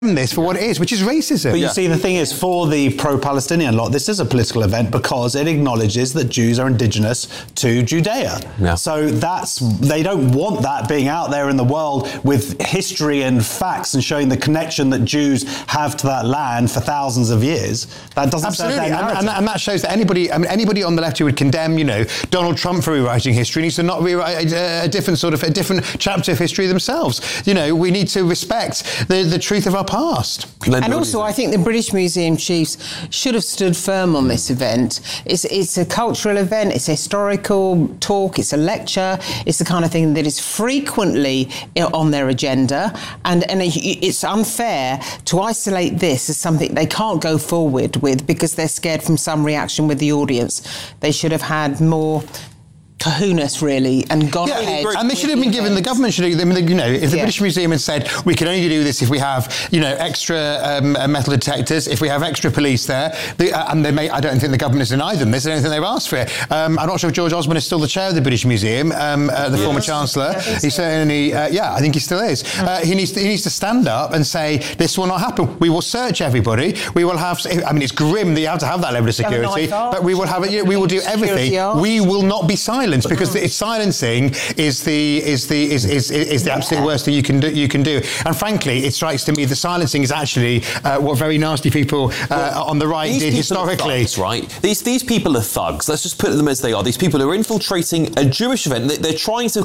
this for what it is, which is racism. But you see, the thing is, for the pro-Palestinian lot, this is a political event because it acknowledges that Jews are indigenous to Judea. Yeah. So they don't want that being out there in the world with history and facts and showing the connection that Jews have to that land for thousands of years. That doesn't serve their narrative. And that shows that anybody on the left who would condemn, Donald Trump for rewriting history needs to not rewrite a different chapter of history themselves. We need to respect the truth of our past. And also, I think the British Museum chiefs should have stood firm on this event. It's a cultural event, it's a historical talk, it's a lecture, it's the kind of thing that is frequently on their agenda, and it's unfair to isolate this as something they can't go forward with because they're scared from some reaction with the audience. They should have had more kahunas, really, and gone ahead. And they should have been given, the government should have, if the British Museum had said, we can only do this if we have, extra metal detectors, if we have extra police there, and I don't think the government has denied them this, I don't think they've asked for it. I'm not sure if George Osborne is still the chair of the British Museum, the former Chancellor. He certainly, I think he still is. He needs to stand up and say, this will not happen. We will search everybody. We will have, it's grim that you have to have that level of security, but we will have it, we will do everything. We will not be silent. Because it's silencing is the absolute worst thing you can do. And frankly, it strikes to me the silencing is actually what very nasty people on the right did historically. Thugs, right? These people are thugs. Let's just put them as they are. These people are infiltrating a Jewish event. They're trying to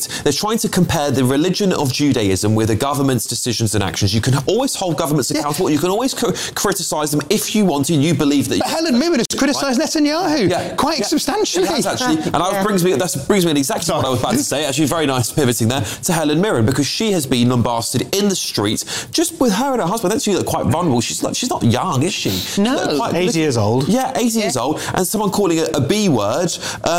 compare the religion of Judaism with a government's decisions and actions. You can always hold governments accountable. You can always criticise them if you want to. You believe that. But Helen Mirren has criticised Netanyahu quite substantially. It has actually, and that brings me to exactly what I was about to say. Actually, very nice pivoting there to Helen Mirren, because she has been lambasted in the street just with her and her husband. They look quite vulnerable. She's not young, is she? No, 80 years old. Yeah, 80 years old, and someone calling it a B word,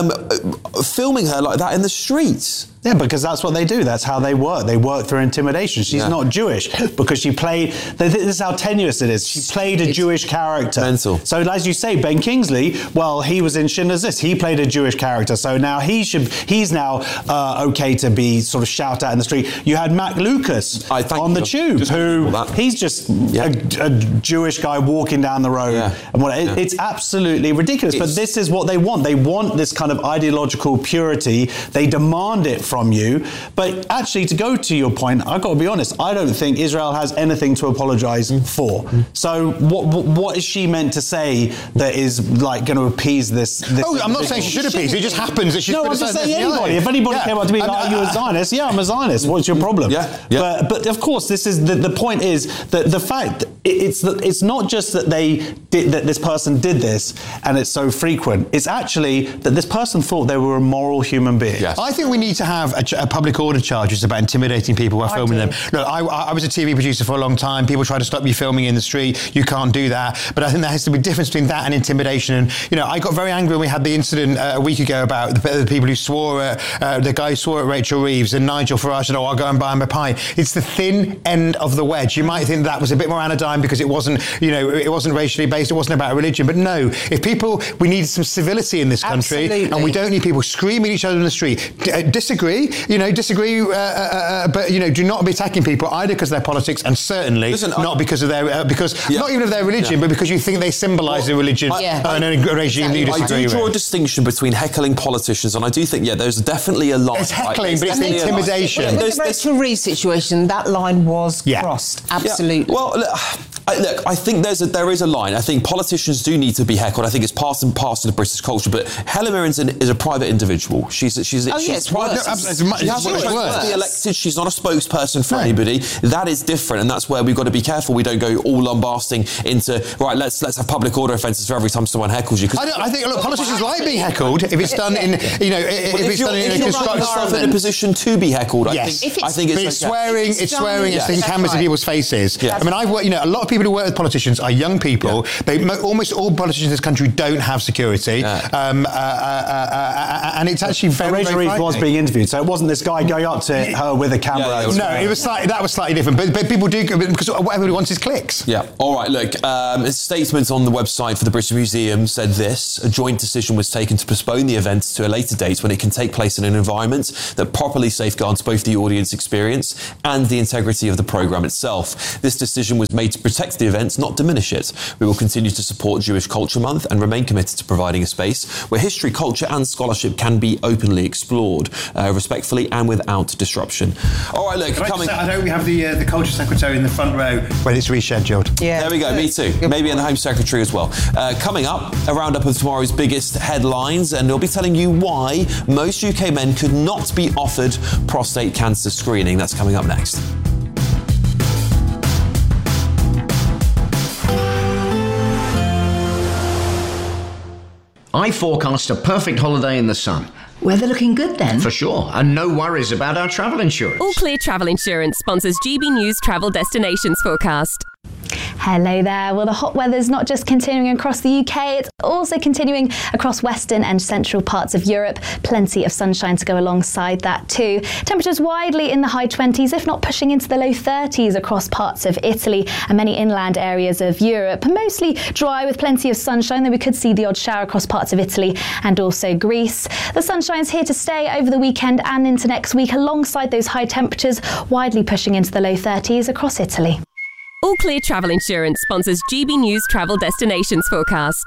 filming her like that in the streets. Yeah, because that's what they do. That's how they work. They work through intimidation. She's not Jewish because she played... This is how tenuous it is. She played a Jewish character. Mental. So as you say, Ben Kingsley, well, he was in Schindler's List. He played a Jewish character. So now he's now okay to be sort of shouted at in the street. You had Mac Lucas on the Tube, who he's just a Jewish guy walking down the road. Yeah. And it's absolutely ridiculous. But this is what they want. They want this kind of ideological purity. They demand it from you. But actually, to go to your point, I've got to be honest, I don't think Israel has anything to apologise for. So what is she meant to say that is like going to appease this I'm not saying she should appease. It just happens that she's I'm just saying anybody. If anybody came up to me like, are you a Zionist? Yeah, I'm a Zionist. What's your problem? But of course, this is the point is that the fact it's not just that that this person did this and it's so frequent. It's actually that this person thought they were a moral human being. Yes. I think we need to have a public order charges about intimidating people while filming them. Look, I was a TV producer for a long time. People try to stop you filming in the street. You can't do that. But I think there has to be a difference between that and intimidation. And, I got very angry when we had the incident a week ago about the people who swore at, the guy who swore at Rachel Reeves, and Nigel Farage said, I'll go and buy him a pint. It's the thin end of the wedge. You might think that was a bit more anodyne because it wasn't, it wasn't racially based. It wasn't about religion. But no, we need some civility in this country. Absolutely. And we don't need people screaming at each other in the street. Disagree, but do not be attacking people either because of their politics, and certainly not because of their not even of their religion, but because you think they symbolise a religion and a regime that you disagree with. I do draw a distinction between heckling politicians, and I do think there's definitely a line. It's heckling, but it's the intimidation. With the Rachel Reeves situation, that line was crossed. Absolutely. Well, look, I think there is a line. I think politicians do need to be heckled. I think it's part and parcel of British culture. But Helen Mirren is a private individual. She's private. She hasn't been elected. She's not a spokesperson for anybody. That is different, and that's where we've got to be careful. We don't go all lambasting into let's have public order offences for every time someone heckles you. I think politicians like being heckled if it's done in if it's done in a constructive environment. In a position to be heckled. Yes. I think it's swearing. It's swearing. It's taking cameras in people's faces. Yes. I mean, I've worked. A lot of people people who work with politicians are young people. Almost all politicians in this country don't have security. And it's actually very, very Rachel Reeves was being interviewed, so it wasn't this guy going up to her with a camera. That was slightly different. But people do, because what everybody wants is clicks. Yeah. All right, look, a statement on the website for the British Museum said this: a joint decision was taken to postpone the event to a later date when it can take place in an environment that properly safeguards both the audience experience and the integrity of the programme itself. This decision was made to protect the event, not diminish it. We will continue to support Jewish Culture Month and remain committed to providing a space where history, culture and scholarship can be openly explored, respectfully and without disruption. All right, look, I hope we have the Culture Secretary in the front row when it's rescheduled. Yeah. There we go, me too. Maybe in the Home Secretary as well. Coming up, a roundup of tomorrow's biggest headlines, and we'll be telling you why most UK men could not be offered prostate cancer screening. That's coming up next. I forecast a perfect holiday in the sun. Weather looking good then? For sure, and no worries about our travel insurance. All Clear Travel Insurance sponsors GB News Travel Destinations Forecast. Hello there. Well, the hot weather's not just continuing across the UK, it's also continuing across western and central parts of Europe. Plenty of sunshine to go alongside that too. Temperatures widely in the high 20s, if not pushing into the low 30s across parts of Italy and many inland areas of Europe. Mostly dry with plenty of sunshine, though we could see the odd shower across parts of Italy and also Greece. The sunshine's here to stay over the weekend and into next week, alongside those high temperatures widely pushing into the low 30s across Italy. All Clear Travel Insurance sponsors GB News Travel Destinations Forecast.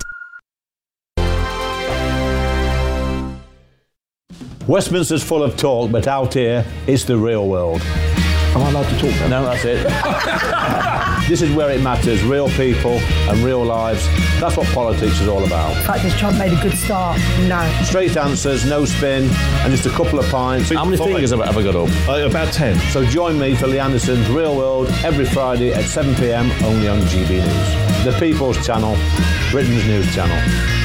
Westminster's full of talk, but out here, it's the real world. Am I allowed to talk then? No, that's it. This is where it matters, real people and real lives. That's what politics is all about. In fact, has Trump made a good start? No. Straight answers, no spin, and just a couple of pints. How many fingers have I got up? About 10. So join me for Lee Anderson's Real World every Friday at 7 p.m, only on GB News. The People's Channel, Britain's news channel.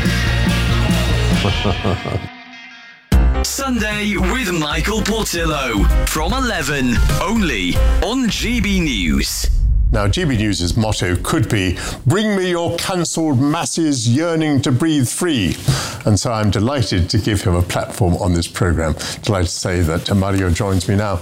Sunday with Michael Portillo from 11, only on GB News. Now, GB News' motto could be, bring me your cancelled masses yearning to breathe free. And so I'm delighted to give him a platform on this programme. Delighted to say that Mario joins me now.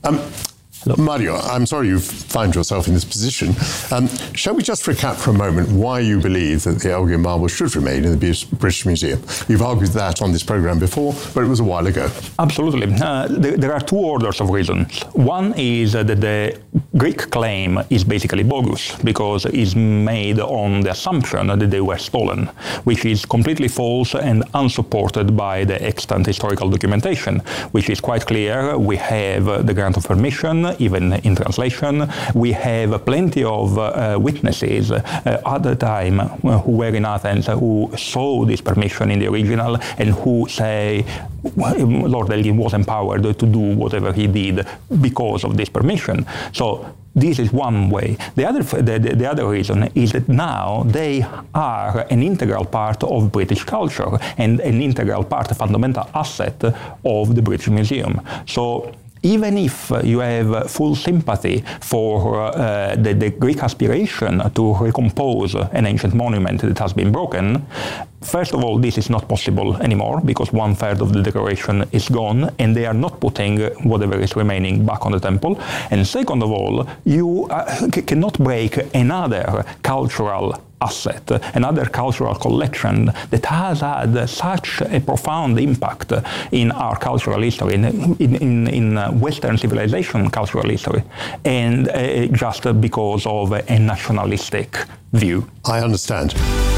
Mario, I'm sorry you find yourself in this position. Shall we just recap for a moment why you believe that the Elgin Marble should remain in the British Museum? You've argued that on this programme before, but it was a while ago. Absolutely. There are two orders of reasons. One is that the Greek claim is basically bogus because it's made on the assumption that they were stolen, which is completely false and unsupported by the extant historical documentation, which is quite clear. We have the grant of permission, even in translation. We have plenty of witnesses at the time who were in Athens who saw this permission in the original and who say Lord Elgin was empowered to do whatever he did because of this permission. So this is one way. The other reason is that now they are an integral part of British culture and an integral part, a fundamental asset of the British Museum. So even if you have full sympathy for the Greek aspiration to recompose an ancient monument that has been broken, first of all, this is not possible anymore because 1/3 of the decoration is gone and they are not putting whatever is remaining back on the temple. And second of all, you cannot break another cultural asset, another cultural collection that has had such a profound impact in our cultural history, in Western civilization cultural history, and just because of a nationalistic view. I understand.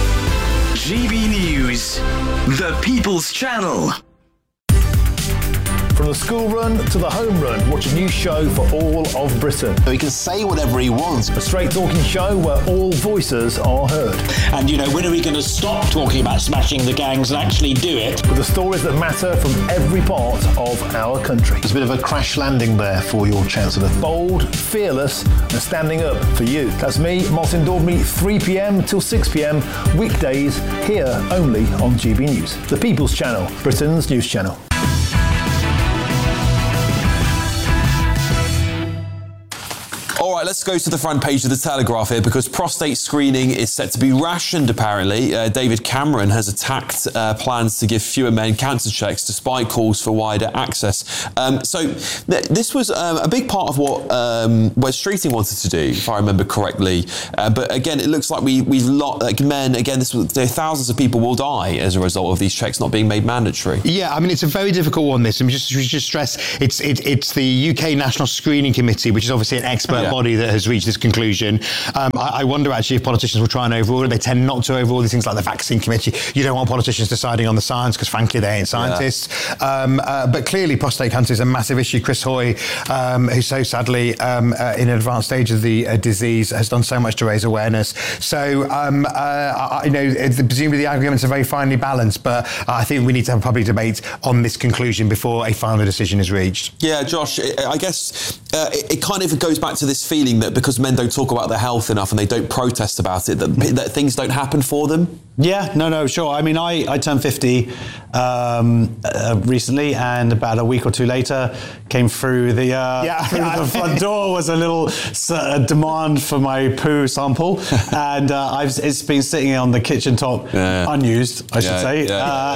GB News, the People's Channel. From the school run to the home run, watch a new show for all of Britain. He can say whatever he wants. A straight talking show where all voices are heard. And, you know, when are we going to stop talking about smashing the gangs and actually do it? With the stories that matter from every part of our country. There's a bit of a crash landing there for your Chancellor. Bold, fearless, and standing up for you. That's me, Martin Daubney, 3 p.m. till 6 p.m, weekdays, here only on GB News. The People's Channel, Britain's news channel. All right, Right, let's go to the front page of the Telegraph here, because prostate screening is set to be rationed, apparently. David Cameron has attacked plans to give fewer men cancer checks despite calls for wider access. This was a big part of what Wes Streeting wanted to do, if I remember correctly. But again, it looks like thousands of people will die as a result of these checks not being made mandatory. Yeah, I mean, it's a very difficult one, this. And we just stress it's the UK National Screening Committee, which is obviously an expert body that has reached this conclusion. I wonder actually if politicians will try and overrule it. They tend not to overrule these things like the vaccine committee. You don't want politicians deciding on the science because frankly they ain't scientists. But clearly prostate cancer is a massive issue. Chris Hoy, who's so sadly in an advanced stage of the disease, has done so much to raise awareness. So presumably the arguments are very finely balanced, but I think we need to have a public debate on this conclusion before a final decision is reached. Yeah, Josh, I guess it kind of goes back to this feeling that because men don't talk about their health enough and they don't protest about it, that things don't happen for them. Yeah, no, sure. I mean, I turned 50 recently, and about a week or two later, came through the the front door was a little demand for my poo sample, and it's been sitting on the kitchen top, unused, I should say.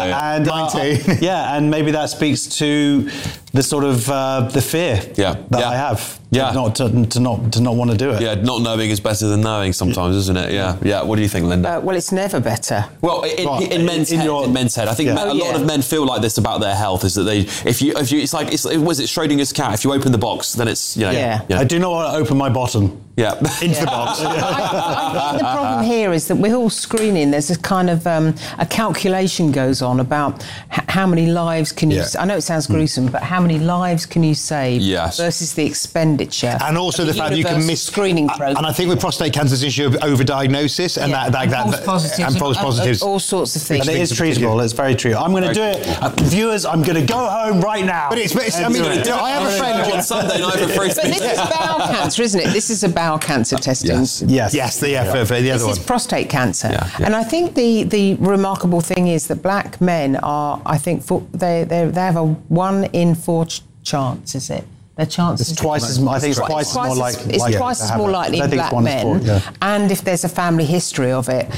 And maybe that speaks to the sort of the fear that I have. Not to not want to do it. Yeah, not knowing is better than knowing sometimes, isn't it? Yeah. What do you think, Linda? Well, it's never better. Well, in men's head, I think a lot of men feel like this about their health, is that if you was it Schrodinger's cat? If you open the box, then it's I do not want to open my bottom. Into the box. I think the problem here is that with all screening, there's a kind of a calculation goes on about how many lives can you. I know it sounds gruesome, but how many lives can you save versus the expenditure, and also the fact that you can miss screening program. And I think with prostate cancer, there's an issue of overdiagnosis and false positives, all sorts of things. But it is treatable. It's very true. I'm going to do it, viewers. I'm going to go home right now. But I have a friend on Sunday night for free. But this is bowel cancer, isn't it? This is a bowel cancer testing. For the other one. This is prostate cancer, and I think the remarkable thing is that black men are, I think, they have a 1 in 4 chance. Is it? Their chances. It's twice as. I think it's twice as more likely. It's twice as more likely in black men, and if there's a family history of it,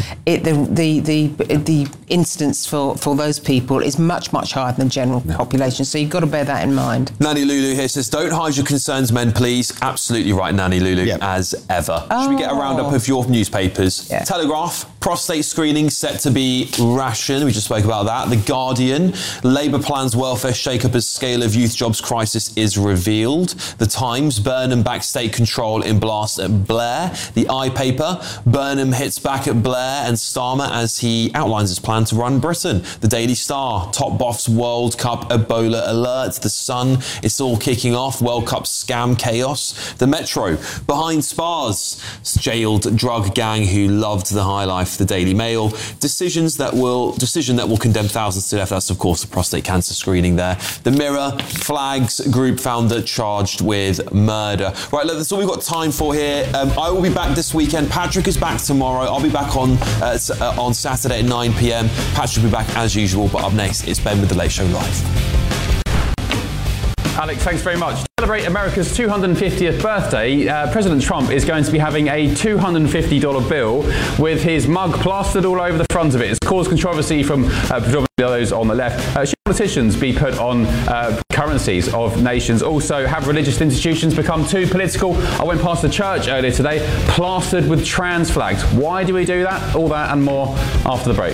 the incidence for those people is much higher than the general population. So you've got to bear that in mind. Nanny Lulu here says, "Don't hide your concerns, men, please." Absolutely right, Nanny Lulu, as ever. Should we get a roundup of your newspapers? Telegraph: prostate screening set to be rationed. We just spoke about that. The Guardian: Labour plans welfare shake-up as scale of youth jobs crisis is revealed. The Times: Burnham backs state control in blast at Blair. The iPaper: Burnham hits back at Blair and Starmer as he outlines his plan to run Britain. The Daily Star: Top Boff's World Cup Ebola alert. The Sun: It's all kicking off. World Cup scam chaos. The Metro: Behind Spars, jailed drug gang who loved the high life. The Daily Mail: Decision that will condemn thousands to death. That's of course the prostate cancer screening there. The Mirror: Flags group founder charged with murder. Right, look, that's all we've got time for here. I will be back this weekend. Patrick is back tomorrow. I'll be back on Saturday at 9 p.m. Patrick will be back as usual, but up next it's Ben with The Late Show Live. Alex, thanks very much. To celebrate America's 250th birthday, President Trump is going to be having a $250 bill with his mug plastered all over the front of it. It's caused controversy from predominantly those on the left. Should politicians be put on currencies of nations? Also, have religious institutions become too political? I went past the church earlier today, plastered with trans flags. Why do we do that? All that and more after the break.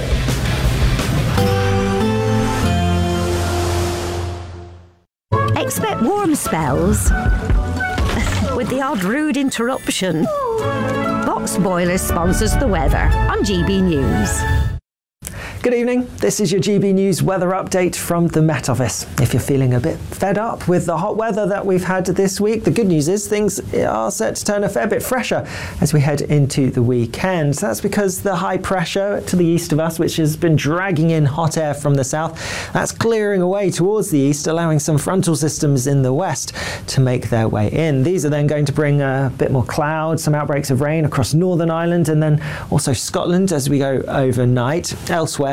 Expect warm spells with the odd rude interruption. Box Boilers sponsors the weather on GB News. Good evening, this is your GB News weather update from the Met Office. If you're feeling a bit fed up with the hot weather that we've had this week, the good news is things are set to turn a fair bit fresher as we head into the weekend. That's because the high pressure to the east of us, which has been dragging in hot air from the south, that's clearing away towards the east, allowing some frontal systems in the west to make their way in. These are then going to bring a bit more cloud, some outbreaks of rain across Northern Ireland and then also Scotland as we go overnight. Elsewhere,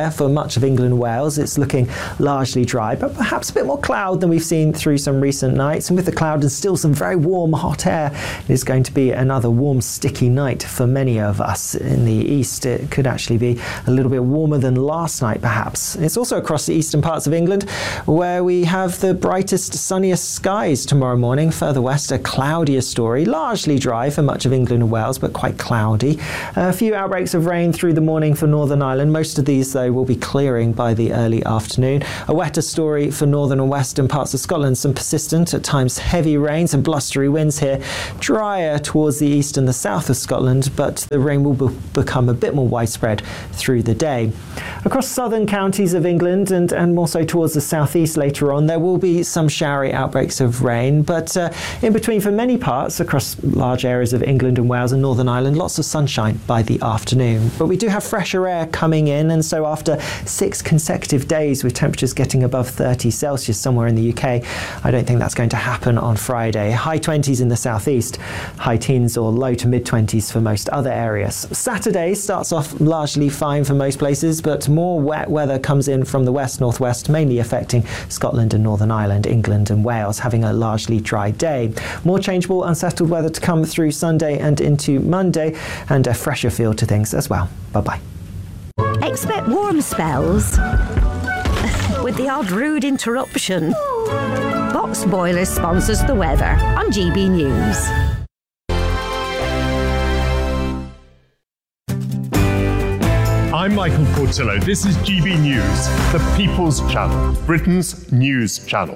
drier for much of England and Wales. It's looking largely dry, but perhaps a bit more cloud than we've seen through some recent nights. And with the cloud and still some very warm, hot air, it is going to be another warm, sticky night for many of us. In the east, it could actually be a little bit warmer than last night, perhaps. It's also across the eastern parts of England where we have the brightest, sunniest skies tomorrow morning. Further west, a cloudier story, largely dry for much of England and Wales, but quite cloudy. A few outbreaks of rain through the morning for Northern Ireland. Most of these, though, will be clearing by the early afternoon. A wetter story for northern and western parts of Scotland. Some persistent, at times heavy rains and blustery winds here. Drier towards the east and the south of Scotland, but the rain will become a bit more widespread through the day. Across southern counties of England and more so towards the southeast later on, there will be some showery outbreaks of rain, but in between for many parts across large areas of England and Wales and Northern Ireland, lots of sunshine by the afternoon. But we do have fresher air coming in, and so after 6 consecutive days with temperatures getting above 30 Celsius somewhere in the UK, I don't think that's going to happen on Friday. High 20s in the southeast, high teens or low to mid 20s for most other areas. Saturday starts off largely fine for most places, but more wet weather comes in from the west-northwest, mainly affecting Scotland and Northern Ireland, England and Wales, having a largely dry day. More changeable, unsettled weather to come through Sunday and into Monday, and a fresher feel to things as well. Bye-bye. Expect warm spells with the odd rude interruption. Box Boilers sponsors the weather on GB News. I'm Michael Portillo. This is GB News, the People's Channel, Britain's news channel.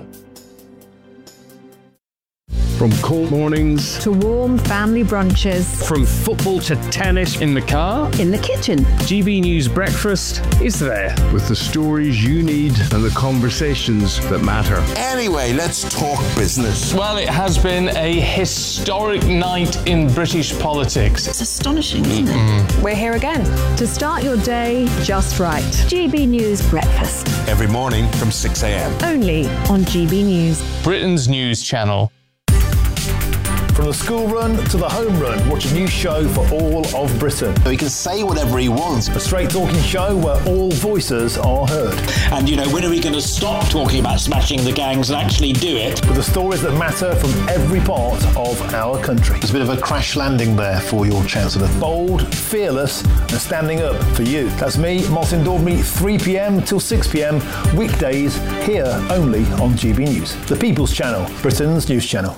From cold mornings to warm family brunches. From football to tennis in the car. In the kitchen. GB News Breakfast is there. With the stories you need and the conversations that matter. Anyway, let's talk business. Well, it has been a historic night in British politics. It's astonishing, isn't it? We're here again to start your day just right. GB News Breakfast. Every morning from 6 a.m. Only on GB News. Britain's news channel. From the school run to the home run, watch a new show for all of Britain. So he can say whatever he wants. A straight talking show where all voices are heard. And, when are we going to stop talking about smashing the gangs and actually do it? With the stories that matter from every part of our country. There's a bit of a crash landing there for your Chancellor. Bold, fearless and standing up for you. That's me, Martin Daubney, 3 p.m. till 6 p.m. weekdays here only on GB News. The People's Channel, Britain's news channel.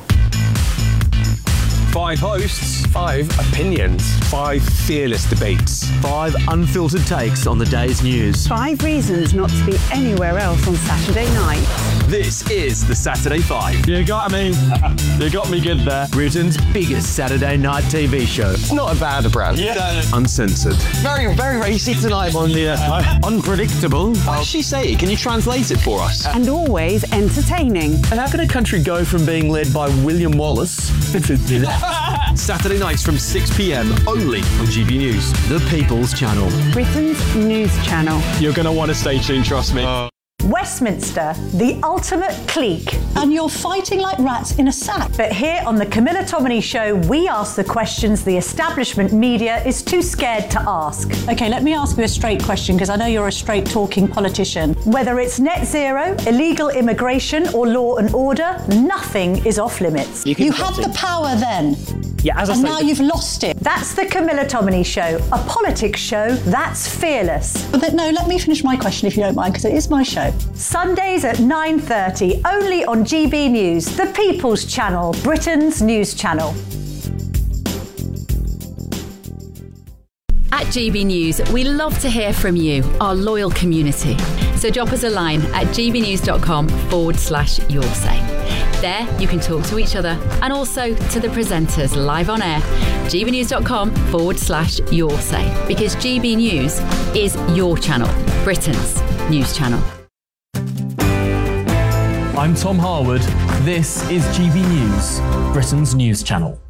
5 hosts, 5 opinions, 5 fearless debates, 5 unfiltered takes on the day's news. 5 reasons not to be anywhere else on Saturday night. This is the Saturday 5. You got me. You got me good there. Britain's biggest Saturday night TV show. It's not a bad brand. Yeah. Uncensored. Very, very racy tonight on the unpredictable. What did she say? Can you translate it for us? And always entertaining. And how can a country go from being led by William Wallace Saturday nights from 6 p.m. only on GB News, the People's Channel. Britain's news channel. You're going to want to stay tuned, trust me. Westminster, the ultimate clique. And you're fighting like rats in a sack. But here on the Camilla Tominey Show, we ask the questions the establishment media is too scared to ask. OK, let me ask you a straight question, because I know you're a straight-talking politician. Whether it's net zero, illegal immigration or law and order, nothing is off limits. You had the power then. Yeah, as I and say, now you've lost it. That's the Camilla Tominey Show, a politics show that's fearless. But no, let me finish my question if you don't mind, because it is my show. Sundays at 9:30, only on GB News, the People's Channel, Britain's news channel. At GB News, we love to hear from you, our loyal community. So drop us a line at gbnews.com/yoursay. There, you can talk to each other and also to the presenters live on air. gbnews.com/yoursay. Because GB News is your channel, Britain's news channel. I'm Tom Harwood. This is GB News, Britain's news channel.